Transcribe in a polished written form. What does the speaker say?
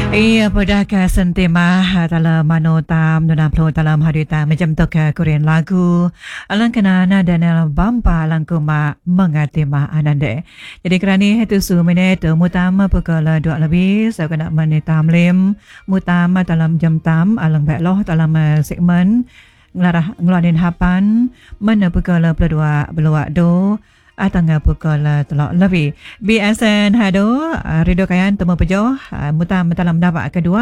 Iya, pada kasan tema dalam manotam dalam flow dalam hadita macam tu ke Korean lagu alang kenana dan dalam bampa alang kuma mengatema anande. Jadi kerana itu minit mutama pukul 2 lebih saya kena menitam lim mutama dalam jam tam alang bekloh dalam segmen ngeluarin hapan mana pukul 2 beluak do atangga pukul telok lebih. BSN hado Rido Kayan temu pejoh mutam dalam dapat kedua